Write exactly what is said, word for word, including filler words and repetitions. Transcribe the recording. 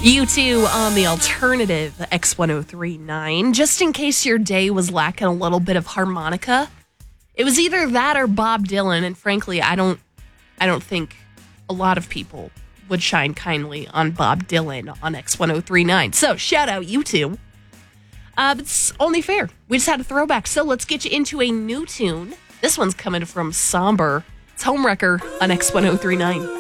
You two on the alternative X ten thirty-nine. Just in case your day was lacking a little bit of harmonica, it was either that or Bob Dylan, and frankly, I don't I don't think a lot of people would shine kindly on Bob Dylan on X ten thirty-nine. So, shout out you two. Uh, but it's only fair. We just had a throwback, so let's get you into a new tune. This one's coming from Somber. It's Homewrecker on X ten thirty-nine.